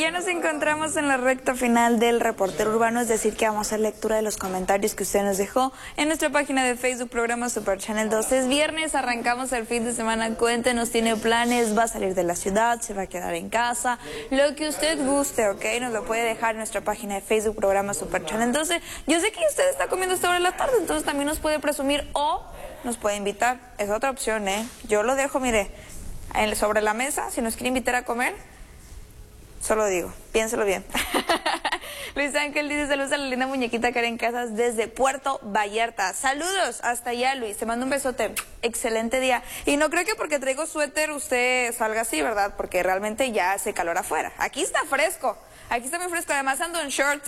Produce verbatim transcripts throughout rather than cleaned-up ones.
ya nos encontramos en la recta final del reportero urbano, es decir, que vamos a hacer lectura de los comentarios que usted nos dejó en nuestra página de Facebook, programa Super Channel doce. Es viernes, arrancamos el fin de semana, cuéntenos, tiene planes, va a salir de la ciudad, se va a quedar en casa, lo que usted guste, ¿ok? Nos lo puede dejar en nuestra página de Facebook, programa Super Channel doce. Yo sé que usted está comiendo esta hora de la tarde, entonces también nos puede presumir o nos puede invitar, es otra opción, ¿eh? Yo lo dejo, mire, en, sobre la mesa, si nos quiere invitar a comer. Solo digo, piénselo bien. Luis Ángel dice, saludos a la linda muñequita Karen Casas desde Puerto Vallarta. Saludos hasta allá, Luis, te mando un besote. Excelente día. Y no creo que porque traigo suéter usted salga así, ¿verdad? Porque realmente ya hace calor afuera. Aquí está fresco, aquí está muy fresco, además ando en short.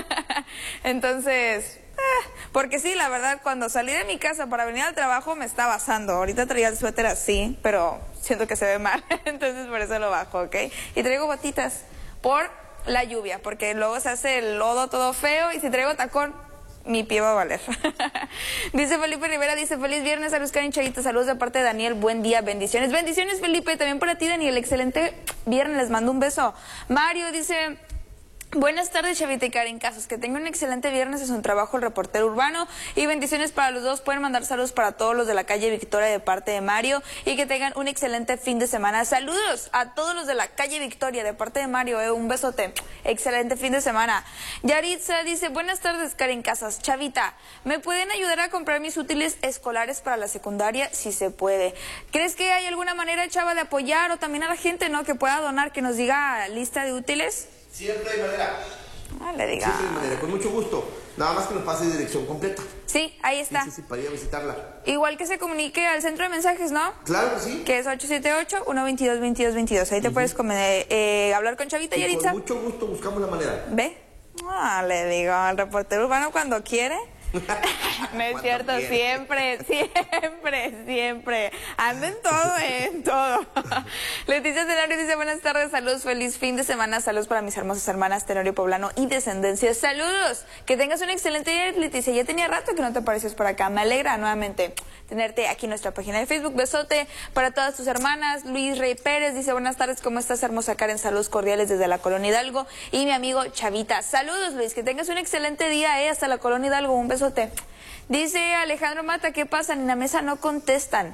Entonces, eh, porque sí, la verdad, cuando salí de mi casa para venir al trabajo me estaba asando. Ahorita traía el suéter así, pero siento que se ve mal, entonces por eso lo bajo, ¿ok? Y traigo botitas por la lluvia, porque luego se hace el lodo todo feo y si traigo tacón, mi pie va a valer. Dice Felipe Rivera, dice, feliz viernes, saludos Karen Chavita, saludos de parte de Daniel, buen día, bendiciones. Bendiciones, Felipe, también para ti, Daniel, excelente viernes, les mando un beso. Mario dice... Buenas tardes, Chavita y Karen Casas, que tengan un excelente viernes en su trabajo el reportero urbano y bendiciones para los dos. Pueden mandar saludos para todos los de la calle Victoria de parte de Mario y que tengan un excelente fin de semana. Saludos a todos los de la calle Victoria de parte de Mario, eh, un besote, excelente fin de semana. Yaritza dice, buenas tardes, Karen Casas, Chavita, ¿me pueden ayudar a comprar mis útiles escolares para la secundaria? Si se puede. ¿Crees que hay alguna manera, Chava, de apoyar o también a la gente, no, que pueda donar, que nos diga lista de útiles? Siempre hay manera. No le diga. Siempre hay manera, con mucho gusto. Nada más que nos pase dirección completa. Sí, ahí está. Sí, sí, sí, para ir a visitarla. Igual que se comunique al centro de mensajes, ¿no? Claro que sí. Que es ocho siete ocho, uno dos dos, veintidós veintidós. Ahí te uh-huh. puedes comer, eh, hablar con Chavita y Yaritza. Con mucho gusto buscamos la manera. ¿Ve? No, le digo, al reportero urbano cuando quiere. No es cierto, quiere. siempre, siempre, siempre. Ando en todo, eh, en todo. Leticia Tenorio dice, buenas tardes, saludos, feliz fin de semana, saludos para mis hermosas hermanas Tenorio Poblano y Descendencia. Saludos, que tengas un excelente día, Leticia. Ya tenía rato que no te apareces por acá. Me alegra nuevamente tenerte aquí en nuestra página de Facebook. Besote para todas tus hermanas. Luis Rey Pérez dice, buenas tardes, ¿cómo estás, hermosa Karen? Saludos cordiales desde la Colonia Hidalgo. Y mi amigo Chavita. Saludos, Luis, que tengas un excelente día, eh, hasta la Colonia Hidalgo. Un beso. Dice Alejandro Mata, ¿qué pasa? En la mesa no contestan.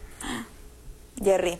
Jerry.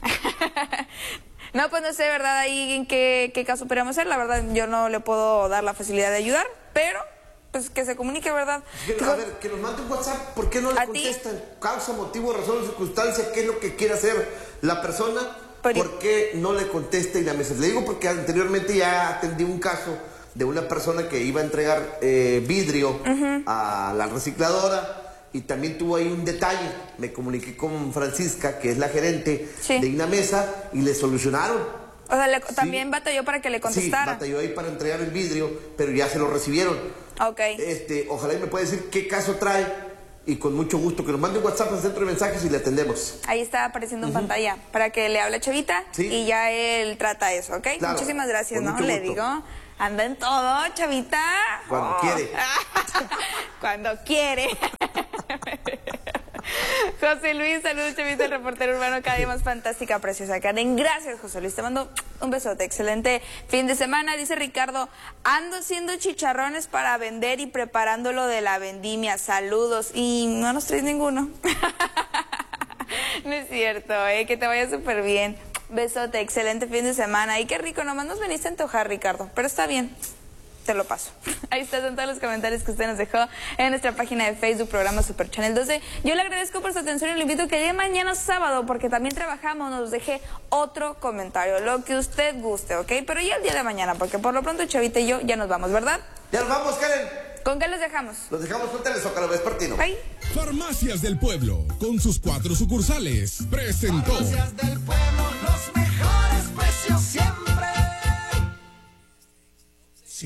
No, pues no sé, ¿verdad? Ahí en qué, qué caso podríamos hacer. La verdad, yo no le puedo dar la facilidad de ayudar, pero pues que se comunique, ¿verdad? Que, a ver, que nos mande un WhatsApp. ¿Por qué no le contestan? Causa, motivo, razón, circunstancia, ¿qué es lo que quiere hacer la persona? Pero... ¿Por qué no le contesta en la mesa? Le digo porque anteriormente ya atendí un caso de una persona que iba a entregar eh, vidrio uh-huh. a la recicladora y también tuvo ahí un detalle. Me comuniqué con Francisca, que es la gerente sí. de Inamesa, y le solucionaron. O sea, le, sí. también batalló para que le contestara. Sí, batalló ahí para entregar el vidrio, pero ya se lo recibieron. Ok. Este, ojalá y me pueda decir qué caso trae y con mucho gusto que nos mande un WhatsApp al centro de mensajes y le atendemos. Ahí está apareciendo uh-huh. en pantalla para que le hable a Chavita sí. y ya él trata eso, ¿ok? Claro. Muchísimas gracias, ¿no? Le digo... Anda en todo, Chavita. Cuando oh. quiere. Cuando quiere. José Luis, saludos, Chavita, el reportero urbano, cada día más fantástica, preciosa Karen. Gracias, José Luis, te mando un besote, excelente fin de semana. Dice Ricardo, ando haciendo chicharrones para vender y preparándolo de la vendimia, saludos. Y no nos traes ninguno. No es cierto, eh, que te vaya súper bien. Besote, excelente fin de semana. Y qué rico, nomás nos veniste a antojar, Ricardo. Pero está bien, te lo paso. Ahí están todos los comentarios que usted nos dejó en nuestra página de Facebook, programa Super Channel doce. Yo le agradezco por su atención y le invito a que el día de mañana sábado, porque también trabajamos, nos deje otro comentario, lo que usted guste, ¿ok? Pero ya el día de mañana, porque por lo pronto Chavita y yo ya nos vamos, ¿verdad? Ya nos vamos, Karen. ¿Con qué los dejamos? Los dejamos con Telezócalo Vespertino. Bye. Farmacias del Pueblo, con sus cuatro sucursales, presentó... Farmacias del Pueblo.